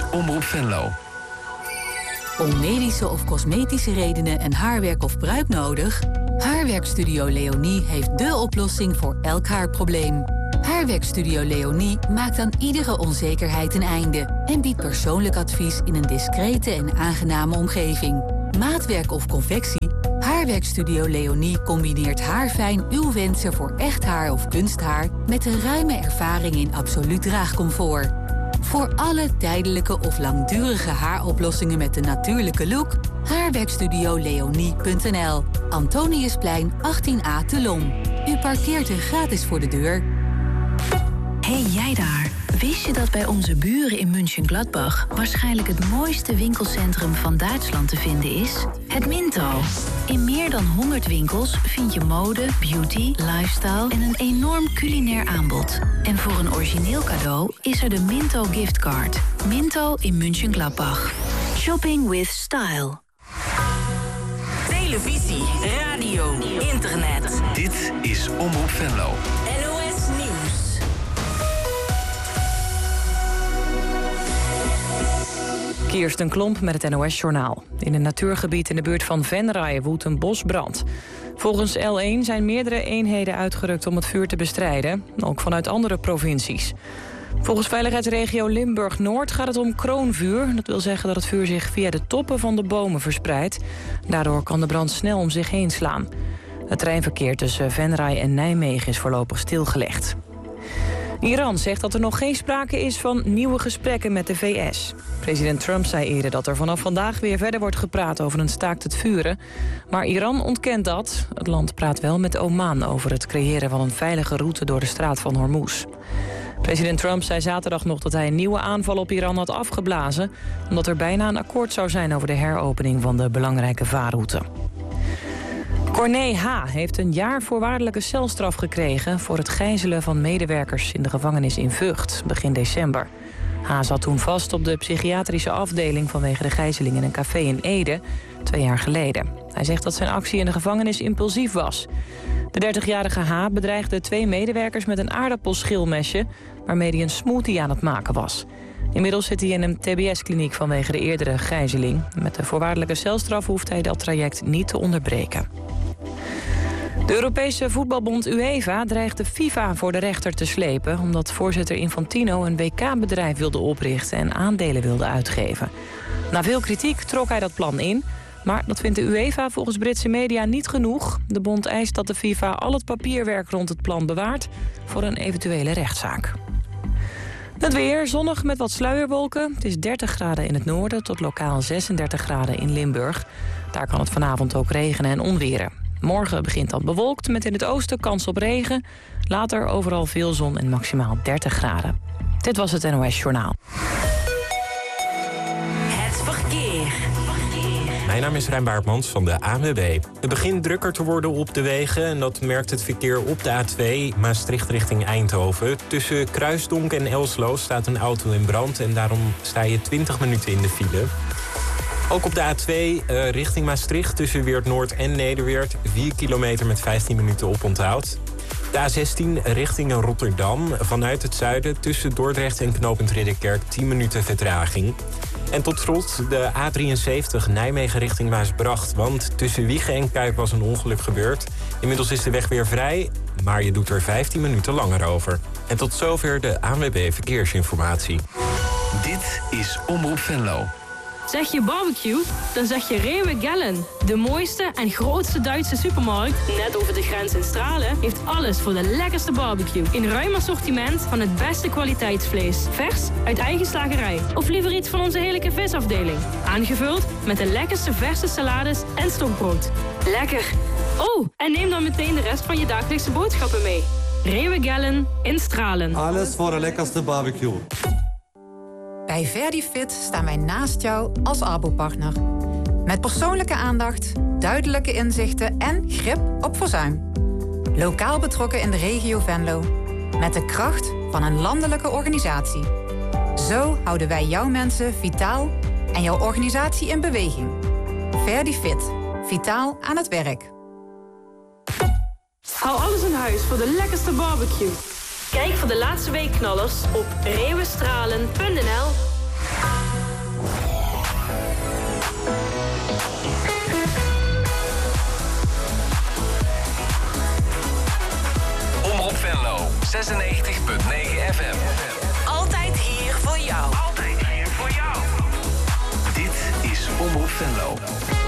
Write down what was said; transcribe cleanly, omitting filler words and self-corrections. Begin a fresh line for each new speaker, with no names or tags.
Omroep Venlo.
Om medische of cosmetische redenen een haarwerk of pruik nodig? Haarwerkstudio Leonie heeft dé oplossing voor elk haarprobleem. Haarwerkstudio Leonie maakt aan iedere onzekerheid een einde en biedt persoonlijk advies in een discrete en aangename omgeving. Maatwerk of convectie? Haarwerkstudio Leonie combineert haarfijn uw wensen voor echt haar of kunsthaar met een ruime ervaring in absoluut draagcomfort. Voor alle tijdelijke of langdurige haaroplossingen met een natuurlijke look, haarwerkstudioleonie.nl. Antoniusplein 18A te Lom. U parkeert er gratis voor de deur.
Hey jij daar, wist je dat bij onze buren in München-Gladbach waarschijnlijk het mooiste winkelcentrum van Duitsland te vinden is? Het Minto. In meer dan 100 winkels vind je mode, beauty, lifestyle en een enorm culinair aanbod. En voor een origineel cadeau is er de Minto giftcard. Minto in München-Gladbach. Shopping with style.
Televisie, radio, internet.
Dit is Omroep Venlo.
NOS Nieuws.
Kirsten Klomp met het NOS-journaal. In een natuurgebied in de buurt van Venray woedt een bosbrand. Volgens L1 zijn meerdere eenheden uitgerukt om het vuur te bestrijden, ook vanuit andere provincies. Volgens veiligheidsregio Limburg-Noord gaat het om kroonvuur. Dat wil zeggen dat het vuur zich via de toppen van de bomen verspreidt. Daardoor kan de brand snel om zich heen slaan. Het treinverkeer tussen Venray en Nijmegen is voorlopig stilgelegd. Iran zegt dat er nog geen sprake is van nieuwe gesprekken met de VS. President Trump zei eerder dat er vanaf vandaag weer verder wordt gepraat over een staakt het vuren. Maar Iran ontkent dat. Het land praat wel met Oman over het creëren van een veilige route door de straat van Hormuz. President Trump zei zaterdag nog dat hij een nieuwe aanval op Iran had afgeblazen, omdat er bijna een akkoord zou zijn over de heropening van de belangrijke vaarroute. Corné H. heeft een jaar voorwaardelijke celstraf gekregen voor het gijzelen van medewerkers in de gevangenis in Vught, begin december. H. zat toen vast op de psychiatrische afdeling vanwege de gijzeling in een café in Ede 2 jaar geleden. Hij zegt dat zijn actie in de gevangenis impulsief was. De 30-jarige H. bedreigde 2 medewerkers met een aardappelschilmesje waarmee hij een smoothie aan het maken was. Inmiddels zit hij in een TBS-kliniek vanwege de eerdere gijzeling. Met de voorwaardelijke celstraf hoeft hij dat traject niet te onderbreken. De Europese voetbalbond UEFA dreigt de FIFA voor de rechter te slepen, omdat voorzitter Infantino een WK-bedrijf wilde oprichten en aandelen wilde uitgeven. Na veel kritiek trok hij dat plan in, maar dat vindt de UEFA volgens Britse media niet genoeg. De bond eist dat de FIFA al het papierwerk rond het plan bewaart voor een eventuele rechtszaak. Het weer, zonnig met wat sluierwolken. Het is 30 graden in het noorden tot lokaal 36 graden in Limburg. Daar kan het vanavond ook regenen en onweren. Morgen begint dan bewolkt met in het oosten kans op regen. Later overal veel zon en maximaal 30 graden. Dit was het NOS Journaal.
Het verkeer.
Mijn naam is Rijn Baartmans van de ANWB. Het begint drukker te worden op de wegen en dat merkt het verkeer op de A2 Maastricht richting Eindhoven. Tussen Kruisdonk en Elslo staat een auto in brand en daarom sta je 20 minuten in de file. Ook op de A2 richting Maastricht tussen Weert-Noord en Nederweert 4 kilometer met 15 minuten oponthoud. De A16 richting Rotterdam vanuit het zuiden tussen Dordrecht en knooppunt Ridderkerk 10 minuten vertraging. En tot slot de A73 Nijmegen richting Maasbracht, want tussen Wijchen en Kuip was een ongeluk gebeurd. Inmiddels is de weg weer vrij, maar je doet er 15 minuten langer over. En tot zover de ANWB Verkeersinformatie.
Dit is Omroep Venlo.
Zeg je barbecue? Dan zeg je Rewe Gellen. De mooiste en grootste Duitse supermarkt, net over de grens in Stralen, heeft alles voor de lekkerste barbecue. In ruim assortiment van het beste kwaliteitsvlees. Vers uit eigen slagerij. Of liever iets van onze heerlijke visafdeling. Aangevuld met de lekkerste verse salades en stokbrood. Lekker! Oh, en neem dan meteen de rest van je dagelijkse boodschappen mee. Rewe Gellen in Stralen.
Alles voor de lekkerste barbecue.
Bij Verdifit staan wij naast jou als Arbo-partner. Met persoonlijke aandacht, duidelijke inzichten en grip op verzuim. Lokaal betrokken in de regio Venlo. Met de kracht van een landelijke organisatie. Zo houden wij jouw mensen vitaal en jouw organisatie in beweging. Verdifit. Vitaal aan het werk.
Hou alles in huis voor de lekkerste barbecue. Kijk voor de laatste weekknallers op rewestralen.nl.
96.9 FM.
Altijd hier voor jou.
Altijd hier voor jou. Dit is Omroep Venlo.